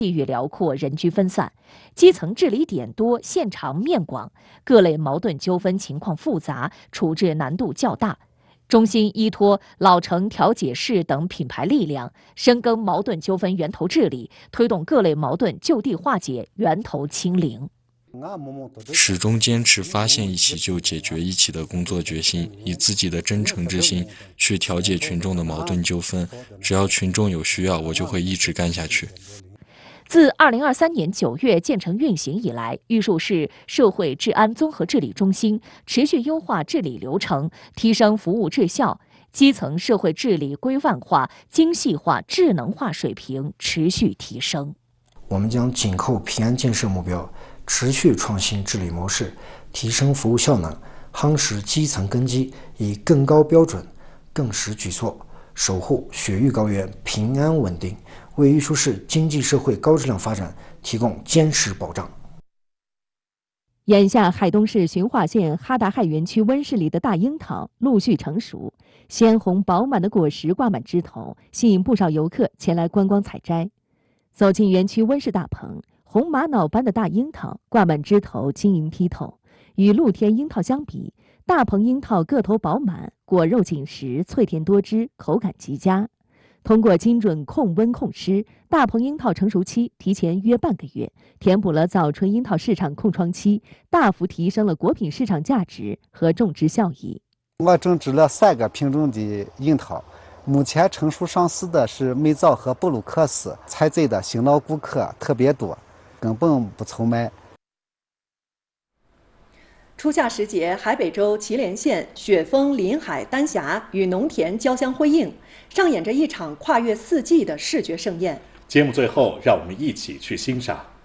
地域辽阔，人居分散，基层治理点多，现场面广，各类矛盾纠纷情况复杂，处置难度较大。中心依托老城调解室等品牌力量，深耕矛盾纠纷源头治理，推动各类矛盾就地化解，源头清零。 始终坚持发现一起就解决一起的工作决心，以自己的真诚之心去调解群众的矛盾纠纷。只要群众有需要，我就会一直干下去。 自2023年9月建成运行以来，玉树市社会治安综合治理中心持续优化治理流程，提升服务质效，基层社会治理规范化、精细化、智能化水平持续提升。 我们将紧扣平安建设目标，持续创新治理模式，提升服务效能，夯实基层根基，以更高标准、更实举措，守护雪域高原平安稳定，为玉树市经济社会高质量发展提供坚实保障。 眼下，海东市循化县哈达亥园区温室里的大樱桃陆续成熟，鲜红饱满的果实挂满枝头，吸引不少游客前来观光采摘。走进园区温室大棚，红玛瑙般的大樱桃挂满枝头，晶莹剔透。与露天樱桃相比，大棚樱桃个头饱满，果肉紧实，脆甜多汁，口感极佳。通过精准控温控湿，大棚樱桃成熟期提前约半个月，填补了早春樱桃市场空窗期，大幅提升了果品市场价值和种植效益。 我种植了3个品种的樱桃，目前成熟上市的是美枣和布鲁克斯，采摘的新老顾客特别多，根本不愁卖。 初夏时节，海北州祁连县雪峰临海丹霞与农田交相辉映，上演着一场跨越4季的视觉盛宴。 节目最后，让我们一起去欣赏。